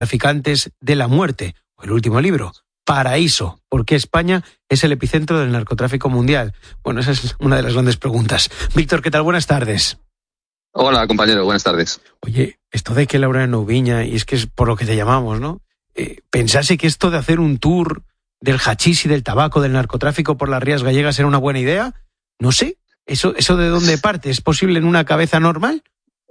Traficantes de la muerte, o el último libro, Paraíso, ¿por qué España es el epicentro del narcotráfico mundial? Bueno, esa es una de las grandes preguntas. Víctor, ¿qué tal? Buenas tardes. Hola, compañero, buenas tardes. Oye, esto de que Laureano Ubiña, y es que es por lo que te llamamos, ¿no? ¿Pensase que esto de hacer un tour del hachís y del tabaco, del narcotráfico por las rías gallegas era una buena idea? No sé, ¿eso de dónde parte? ¿Es posible en una cabeza normal?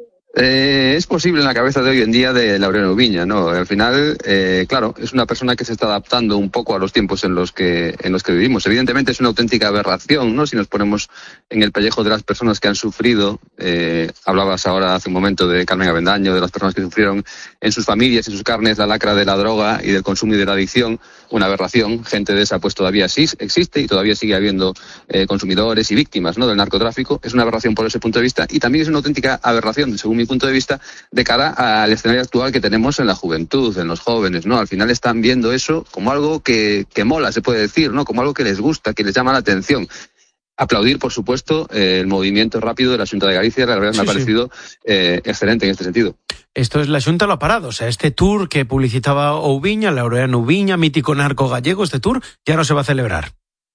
Es posible en la cabeza de hoy en día de Laureano Ubiña, ¿no? Al final, claro, es una persona que se está adaptando un poco a los tiempos en los que vivimos. Evidentemente es una auténtica aberración, ¿no? Si nos ponemos en el pellejo de las personas que han sufrido, hablabas ahora hace un momento de Carmen Avendaño, de las personas que sufrieron en sus familias, en sus carnes, la lacra de la droga y del consumo y de la adicción, una aberración. Gente de esa pues todavía sí existe y todavía sigue habiendo consumidores y víctimas, ¿no? Del narcotráfico. Es una aberración por ese punto de vista y también es una auténtica aberración, según mi punto de vista, de cara al escenario actual que tenemos en la juventud, en los jóvenes, ¿no? Al final están viendo eso como algo que mola, se puede decir, ¿no? Como algo que les gusta, que les llama la atención. Aplaudir, por supuesto, el movimiento rápido de la Xunta de Galicia, la verdad me ha parecido excelente en este sentido. Esto es, la Xunta lo ha parado, o sea, este tour que publicitaba Ubiña, Laureano Ubiña, mítico narco gallego, este tour ya no se va a celebrar.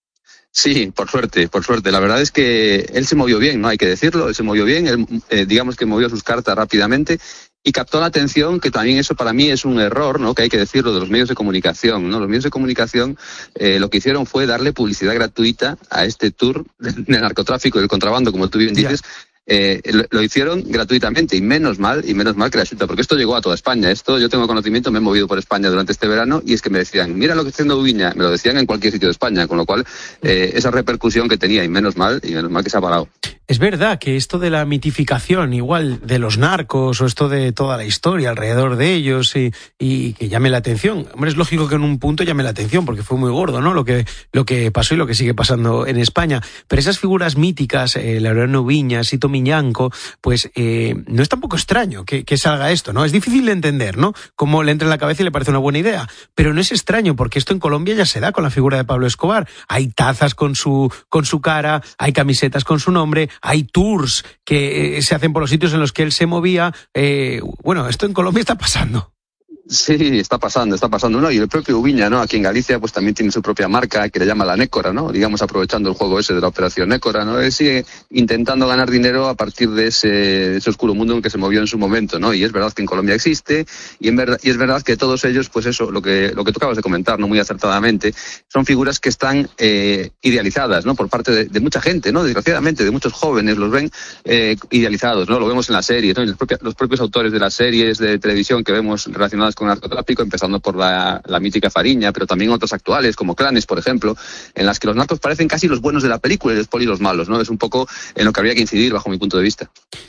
Sí, por suerte. La verdad es que él se movió bien, ¿no? Hay que decirlo, él se movió bien, él, digamos que movió sus cartas rápidamente y captó la atención, que también eso para mí es un error, ¿no? Que hay que decirlo, de los medios de comunicación, ¿no? Los medios de comunicación lo que hicieron fue darle publicidad gratuita a este tour de narcotráfico y del contrabando, como tú bien dices. Lo hicieron gratuitamente y menos mal que la Xunta, porque esto llegó a toda España. Esto yo tengo conocimiento, me he movido por España durante este verano y es que me decían, mira lo que está haciendo Ubiña, me lo decían en cualquier sitio de España, con lo cual esa repercusión que tenía y menos mal que se ha parado. Es verdad que esto de la mitificación, igual de los narcos o esto de toda la historia alrededor de ellos y que llame la atención. Hombre, es lógico que en un punto llame la atención porque fue muy gordo, ¿no? Lo que pasó y lo que sigue pasando en España. Pero esas figuras míticas, Laureano Ubiña, Sito Miñanco, pues no es tampoco extraño que salga esto, ¿no? Es difícil de entender, ¿no? Cómo le entra en la cabeza y le parece una buena idea. Pero no es extraño porque esto en Colombia ya se da con la figura de Pablo Escobar. Hay tazas con su cara, hay camisetas con su nombre, hay tours que se hacen por los sitios en los que él se movía. Bueno, esto en Colombia está pasando. Sí, está pasando, ¿no? Y el propio Ubiña, ¿no? Aquí en Galicia, pues también tiene su propia marca que le llama la Nécora, ¿no? Digamos, aprovechando el juego ese de la operación Nécora, ¿no? Él sigue intentando ganar dinero a partir de ese oscuro mundo en el que se movió en su momento, ¿no? Y es verdad que en Colombia existe, y es verdad que todos ellos, pues eso, lo que tú acabas de comentar, ¿no? Muy acertadamente, son figuras que están idealizadas, ¿no? Por parte de mucha gente, ¿no? Desgraciadamente, de muchos jóvenes los ven idealizados, ¿no? Lo vemos en las series, ¿no? Y los propios autores de las series de televisión que vemos relacionadas con narcotráfico, empezando por la mítica Fariña, pero también otras actuales, como Clanes, por ejemplo, en las que los narcos parecen casi los buenos de la película y los polis los malos, ¿no? Es un poco en lo que habría que incidir, bajo mi punto de vista.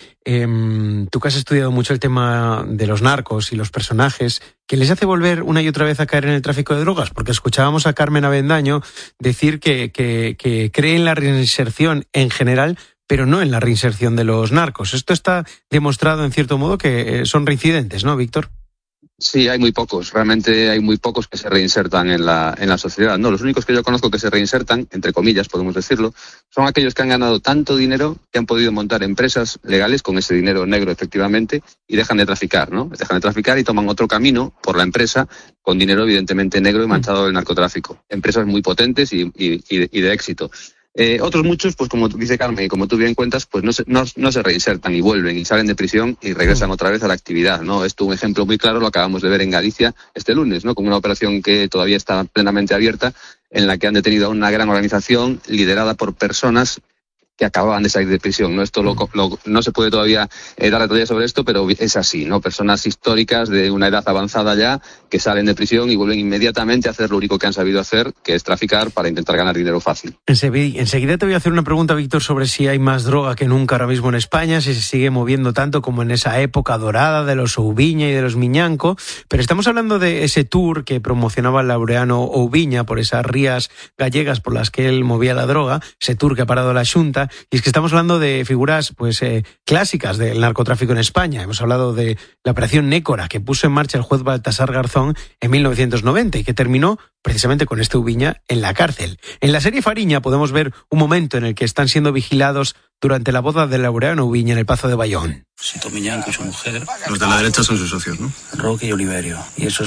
Tú que has estudiado mucho el tema de los narcos y los personajes, ¿qué les hace volver una y otra vez a caer en el tráfico de drogas? Porque escuchábamos a Carmen Avendaño decir que cree en la reinserción en general, pero no en la reinserción de los narcos. Esto está demostrado, en cierto modo, que son reincidentes, ¿no, Víctor? Sí, hay muy pocos, realmente hay muy pocos que se reinsertan en la sociedad, ¿no? Los únicos que yo conozco que se reinsertan, entre comillas, podemos decirlo, son aquellos que han ganado tanto dinero que han podido montar empresas legales con ese dinero negro, efectivamente, y dejan de traficar, ¿no? Dejan de traficar y toman otro camino por la empresa con dinero evidentemente negro y manchado del narcotráfico. Empresas muy potentes y de éxito. Otros muchos, pues como dice Carmen y como tú bien cuentas, pues no se reinsertan y vuelven y salen de prisión y regresan otra vez a la actividad, ¿no? Esto un ejemplo muy claro lo acabamos de ver en Galicia este lunes, ¿no? Con una operación que todavía está plenamente abierta, en la que han detenido a una gran organización liderada por personas que acababan de salir de prisión, ¿no? Esto no se puede todavía dar detalles sobre esto, pero es así, ¿no? Personas históricas de una edad avanzada ya que salen de prisión y vuelven inmediatamente a hacer lo único que han sabido hacer, que es traficar para intentar ganar dinero fácil. Enseguida te voy a hacer una pregunta, Víctor, sobre si hay más droga que nunca ahora mismo en España, si se sigue moviendo tanto como en esa época dorada de los Ubiña y de los Miñanco, pero estamos hablando de ese tour que promocionaba Laureano Ubiña por esas rías gallegas por las que él movía la droga, ese tour que ha parado la Xunta. Y es que estamos hablando de figuras clásicas del narcotráfico en España. Hemos hablado de la operación Nécora, que puso en marcha el juez Baltasar Garzón Corazón en 1990 y que terminó precisamente con este Ubiña en la cárcel. En la serie Fariña podemos ver un momento en el que están siendo vigilados durante la boda de Laureano Ubiña en el Pazo de Bayón. Sito Miñán con su mujer. Los de la derecha son sus socios, ¿no? Roque y Oliverio. Y eso